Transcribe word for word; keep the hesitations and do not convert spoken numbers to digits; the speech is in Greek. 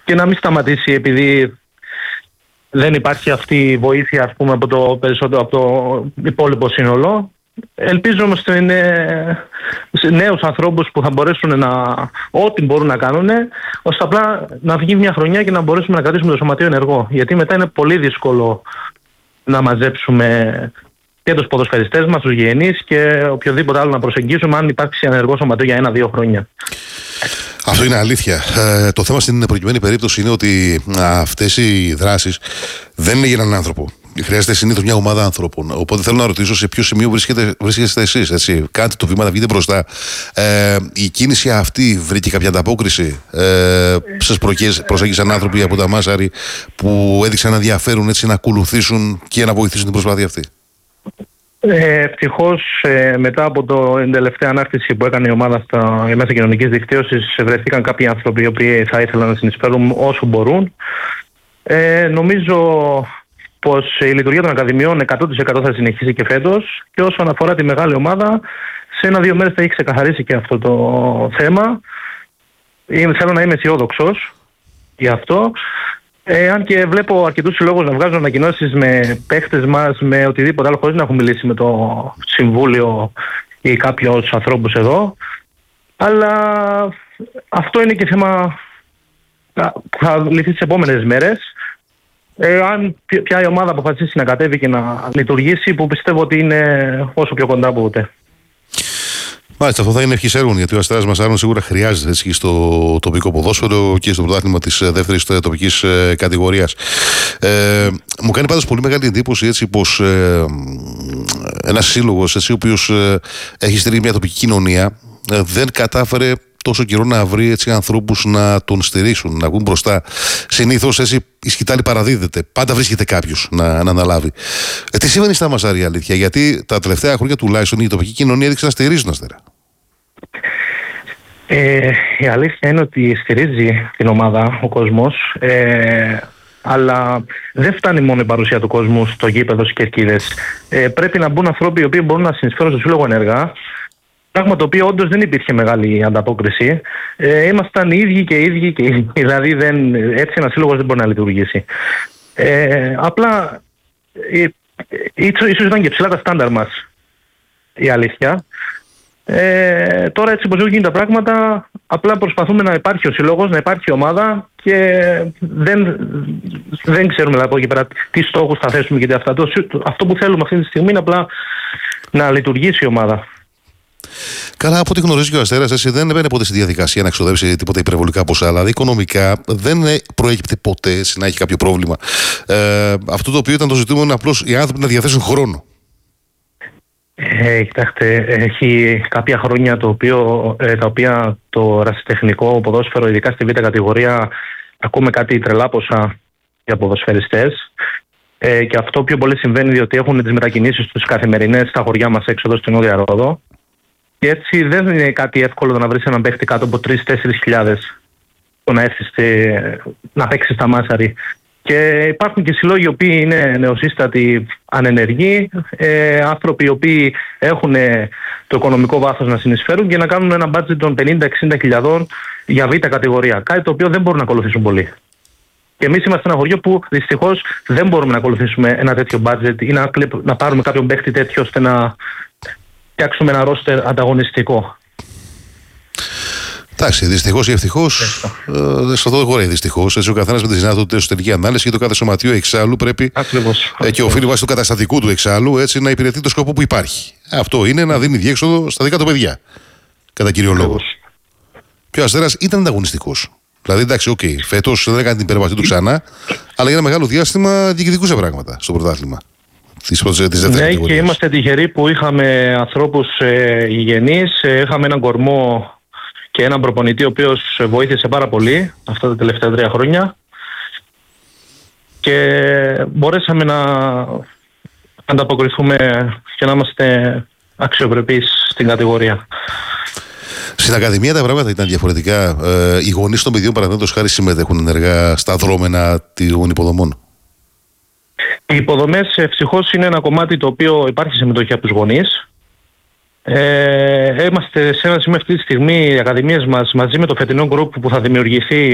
και να μην σταματήσει επειδή δεν υπάρχει αυτή η βοήθεια, ας πούμε, από το περισσότερο από το υπόλοιπο σύνολο. Ελπίζω όμως σε νέους ανθρώπους που θα μπορέσουν να ό,τι μπορούν να κάνουν, ώστε απλά να βγει μια χρονιά και να μπορέσουμε να κρατήσουμε το σωματείο ενεργό. Γιατί μετά είναι πολύ δύσκολο να μαζέψουμε και τους ποδοσφαιριστές μας, τους γηενείς και οποιοδήποτε άλλο να προσεγγίσουμε αν υπάρξει ενεργό σωματείο για ένα-δύο χρόνια. Αυτό είναι αλήθεια. Ε, το θέμα στην προκειμένη περίπτωση είναι ότι αυτές οι δράσεις δεν είναι για έναν άνθρωπο. Χρειάζεται συνήθως μια ομάδα ανθρώπων. Οπότε θέλω να ρωτήσω σε ποιο σημείο βρίσκεται, βρίσκεστε εσείς. Έτσι. Κάντε το βήμα να βγείτε μπροστά. Ε, η κίνηση αυτή βρήκε κάποια ανταπόκριση. Ε, σας προσέγγισαν άνθρωποι από τα Μάσαρη που έδειξαν να ενδιαφέρουν έτσι, να ακολουθήσουν και να βοηθήσουν την προσπάθεια αυτή. Ε, Ευτυχώς ε, μετά από το, την τελευταία ανάρτηση που έκανε η ομάδα στα μέσα κοινωνικής δικτύωσης βρεθήκαν κάποιοι άνθρωποι οι οποίοι θα ήθελαν να συνεισφέρουν όσο μπορούν. Ε, νομίζω πως η λειτουργία των ακαδημιών εκατό τοις εκατό θα συνεχίσει και φέτος και όσον αφορά τη μεγάλη ομάδα σε ένα-δύο μέρες θα έχει ξεκαθαρίσει και αυτό το θέμα. Είμαι, θέλω να είμαι αισιόδοξος γι' αυτό. Ε, αν και βλέπω αρκετούς συλλόγους να βγάζουν ανακοινώσεις με παίχτες μας, με οτιδήποτε άλλο, χωρίς να έχουν μιλήσει με το Συμβούλιο ή κάποιους ανθρώπους εδώ. Αλλά αυτό είναι και θέμα που θα λυθεί τις επόμενες μέρες. Ε, αν ποια η ομάδα αποφασίσει να κατέβει και να λειτουργήσει, που πιστεύω ότι είναι όσο πιο κοντά από ποτέ. Μάλιστα, αυτό θα είναι ευχής έργων, γιατί ο Αστέρας Μασάρων σίγουρα χρειάζεται έτσι, στο τοπικό ποδόσφαιρο και στο πρωτάθλημα της δεύτερης τοπικής ε, κατηγορίας. Ε, μου κάνει πάντως πολύ μεγάλη εντύπωση έτσι, πως ε, ένας σύλλογος έτσι, ο οποίος ε, έχει στηρίξει μια τοπική κοινωνία ε, δεν κατάφερε τόσο καιρό να βρει έτσι, ανθρώπους να τον στηρίξουν, να βγουν μπροστά. Συνήθως έτσι, η σκητάλη παραδίδεται. Πάντα βρίσκεται κάποιος να, να αναλάβει. Ε, τι συμβαίνει στα Μασάρη, αλήθεια, γιατί τα τελευταία χρόνια τουλάχιστον η τοπική κοινωνία έδειξε να στηρίζει τον Αστέρα. Ε, η αλήθεια είναι ότι στηρίζει την ομάδα ο κόσμος, ε, αλλά δεν φτάνει μόνο η παρουσία του κόσμου στο γήπεδο, στις κερκίδες. Ε, πρέπει να μπουν ανθρώποι οι οποίοι μπορούν να συνεισφέρουν στο σύλλογο ενεργά. Πράγμα το οποίο όντως δεν υπήρχε μεγάλη ανταπόκριση. Ε, ήμασταν οι ίδιοι και οι ίδιοι και οι ίδιοι. Δηλαδή δεν, έτσι ένας σύλλογος δεν μπορεί να λειτουργήσει. Ε, απλά ε, ίσως, ίσως ήταν και ψηλά τα στάνταρ μας η αλήθεια. Ε, τώρα έτσι όπως γίνονται τα πράγματα, απλά προσπαθούμε να υπάρχει ο σύλλογος, να υπάρχει η ομάδα και δεν, δεν ξέρουμε δηλαδή, από εκεί πέρα τι στόχους θα θέσουμε και αυτά. Το, αυτό που θέλουμε αυτή τη στιγμή είναι απλά να λειτουργήσει η ομάδα. Καλά, από ό,τι γνωρίζει και ο Αστέρας, εσύ δεν μπαίνει ποτέ στη διαδικασία να εξοδεύσει τίποτα υπερβολικά ποσά. Δηλαδή, οικονομικά δεν προέκυπτε ποτέ να έχει κάποιο πρόβλημα. Ε, αυτό το οποίο ήταν το ζητούμενο είναι απλώς οι άνθρωποι να διαθέσουν χρόνο. Ε, κοιτάξτε, έχει κάποια χρόνια το οποίο, ε, τα οποία το ερασιτεχνικό ποδόσφαιρο, ειδικά στη β' κατηγορία, ακούμε κάτι τρελά ποσά για ποδοσφαιριστές. Ε, και αυτό πιο πολύ συμβαίνει διότι έχουν τις μετακινήσεις τους καθημερινές στα χωριά μας έξω εδώ στην Νότια Ρόδο. Και έτσι δεν είναι κάτι εύκολο να βρεις έναν παίχτη κάτω από τρεις με τέσσερις χιλιάδες να έρθεις να παίξεις στα Μάσαρη. Και υπάρχουν και σύλλογοι οι οποίοι είναι νεοσύστατοι, ανενεργοί, ε, άνθρωποι οι οποίοι έχουν το οικονομικό βάθος να συνεισφέρουν και να κάνουν ένα budget των πενήντα με εξήντα χιλιάδων για β' κατηγορία. Κάτι το οποίο δεν μπορούν να ακολουθήσουν πολύ. Και εμείς είμαστε ένα χωριό που δυστυχώς δεν μπορούμε να ακολουθήσουμε ένα τέτοιο budget ή να, να πάρουμε κάποιον παίχτη τέτοιο ώστε να φτιάξουμε ένα ρόστερ ανταγωνιστικό. Εντάξει, δυστυχώς ή ευτυχώς, ε, σε αυτό το χωρί δυστυχώς. Έτσι, ο καθένας με τις δυνατότητες εσωτερική ανάλυση και το κάθε σωματείο εξάλλου πρέπει Ακριβώς, ε, και οφείλει βάσει του καταστατικού του εξάλλου έτσι, να υπηρετεί το σκοπό που υπάρχει. Αυτό είναι να δίνει διέξοδο στα δικά του παιδιά. Κατά κύριο λόγο. Και ο Αστέρας ήταν ανταγωνιστικός. Δηλαδή, εντάξει, οκ, okay, φέτος δεν έκανε την υπερβατή του ξανά, αλλά για ένα μεγάλο διάστημα διεκδικούσε πράγματα στο πρωτάθλημα. Της, της ναι, και είμαστε τυχεροί που είχαμε ανθρώπους ε, υγιεινείς, ε, είχαμε έναν κορμό και έναν προπονητή ο οποίος βοήθησε πάρα πολύ αυτά τα τελευταία τρία χρόνια και μπορέσαμε να ανταποκριθούμε και να είμαστε αξιοπρεπείς στην κατηγορία. Στην Ακαδημία τα πράγματα ήταν διαφορετικά. Ε, οι γονείς των παιδιών παραδείγματος χάρη συμμετέχουν ενεργά στα δρόμενα των υποδομών. Οι υποδομές ευτυχώς είναι ένα κομμάτι το οποίο υπάρχει συμμετοχή από τους γονείς. Ε, είμαστε σε ένα σημείο αυτή τη στιγμή οι ακαδημίες μας μαζί με το φετινό γκρουπ που θα δημιουργηθεί